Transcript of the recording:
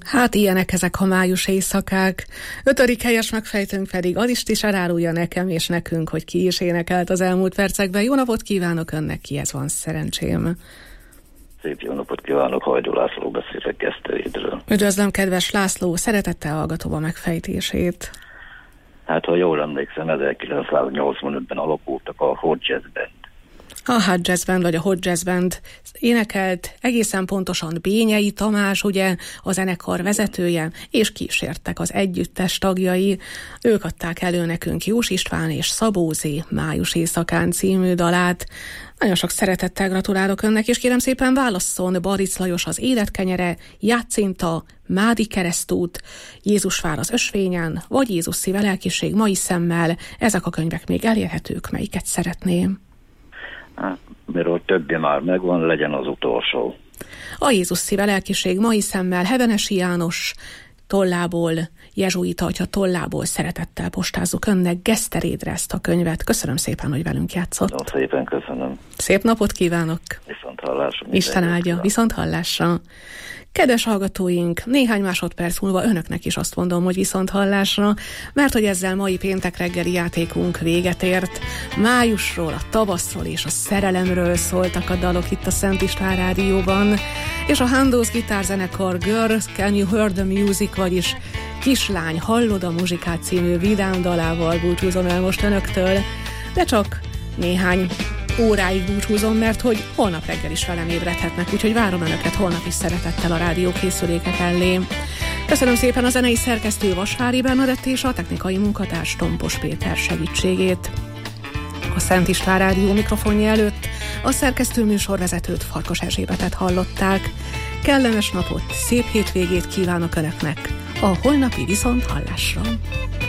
Hát ilyenek ezek a május éjszakák. 5. helyes megfejtőnk pedig az is elárulja nekem és nekünk, hogy ki is énekelt az elmúlt percekben. Jó napot kívánok önnek, kihez van szerencsém. Szép jó napot kívánok, Hajdú László beszélek Geszterédről. Üdvözlöm, kedves László, szeretettel hallgatom a megfejtését. Hát, ha jól emlékszem, 1985-ben alakultak a Hot Jazz Band. A Hot Jazz Band, vagy a Hot Jazz Band énekelt egészen pontosan Bényei Tamás, ugye, a zenekar vezetője, és kísértek az együttes tagjai. Ők adták elő nekünk Jós István és Szabózi Május éjszakán című dalát. Nagyon sok szeretettel gratulálok önnek, és kérem szépen válasszon Baric Lajos az Életkenyere, Jácintha, Mádi Keresztút, Jézusvár az Ösvényen, vagy Jézus szíve lelkiség mai szemmel. Ezek a könyvek még elérhetők, melyiket szeretném? Miről többi már megvan, legyen az utolsó. A Jézus szíve lelkiség mai szemmel Hevenesi János tollából, jezsuita atya tollából szeretettel postázzuk önnek Geszterédre ezt a könyvet. Köszönöm szépen, hogy velünk játszott. Nagyon szépen köszönöm. Szép napot kívánok. Viszont hallásra. Isten áldja. Viszont hallásra. Kedves hallgatóink, néhány másodperc múlva önöknek is azt mondom, hogy viszont hallásra, mert hogy ezzel mai péntek reggeli játékunk véget ért. Májusról, a tavaszról és a szerelemről szóltak a dalok itt a Szent István Rádióban, és a Handos gitárzenekar Girl, Can You Hear the Music, vagyis Kislány, hallod a muzsikát című vidám dalával búcsúzom el most önöktől, de csak néhány óráig búcsúzom, mert hogy holnap reggel is velem ébredhetnek, úgyhogy várom önöket holnap is szeretettel a rádiókészülékek elé. Köszönöm szépen a zenei szerkesztő Vasvári Bernadett és a technikai munkatárs Tompos Péter segítségét. A Szent István Rádió mikrofonja előtt a szerkesztő műsorvezetőt, Farkas Erzsébetet hallották. Kellemes napot, szép hétvégét kívánok önöknek a holnapi viszont hallásra.